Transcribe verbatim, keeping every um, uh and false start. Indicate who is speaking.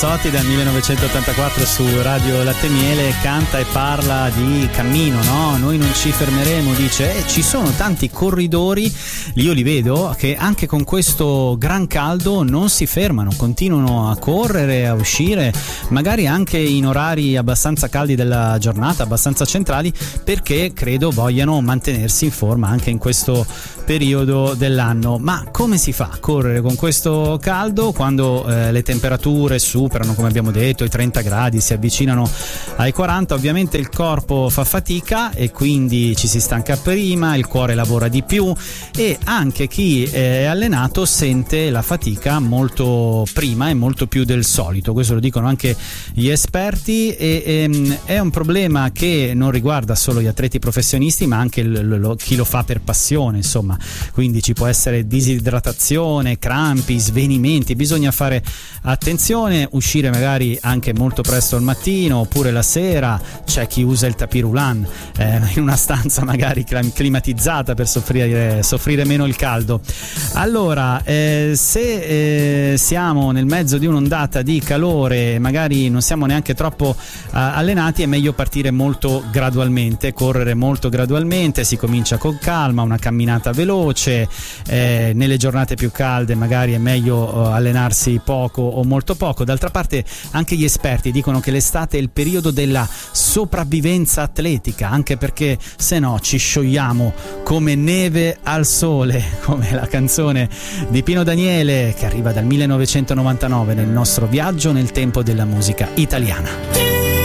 Speaker 1: Sotti dal millenovecentottantaquattro su Radio Latte Miele canta e parla di cammino, no? Noi non ci fermeremo, dice, e ci sono tanti corridori, io li vedo, che anche con questo gran caldo non si fermano, continuano a correre, a uscire, magari anche in orari abbastanza caldi della giornata, abbastanza centrali, perché credo vogliano mantenersi in forma anche in questo periodo dell'anno. Ma come si fa a correre con questo caldo quando eh, le temperature superano, come abbiamo detto, i trenta gradi, si avvicinano ai quaranta? Ovviamente il corpo fa fatica e quindi ci si stanca prima, il cuore lavora di più e anche chi è allenato sente la fatica molto prima e molto più del solito. Questo lo dicono anche gli esperti e, e è un problema che non riguarda solo gli atleti professionisti, ma anche l- l- chi lo fa per passione, insomma. Quindi ci può essere disidratazione, crampi, svenimenti, bisogna fare attenzione, uscire magari anche molto presto al mattino oppure la sera. C'è chi usa il tapis roulant eh, in una stanza magari climatizzata per soffrire, soffrire meno il caldo. Allora eh, se eh, siamo nel mezzo di un'ondata di calore, magari non siamo neanche troppo eh, allenati, è meglio partire molto gradualmente, correre molto gradualmente, si comincia con calma, una camminata veloce, eh, nelle giornate più calde magari è meglio eh, allenarsi poco o molto poco. D'altra parte anche gli esperti dicono che l'estate è il periodo della sopravvivenza atletica, anche perché se no ci sciogliamo come neve al sole, come la canzone di Pino Daniele che arriva dal millenovecentonovantanove nel nostro viaggio nel tempo della musica italiana.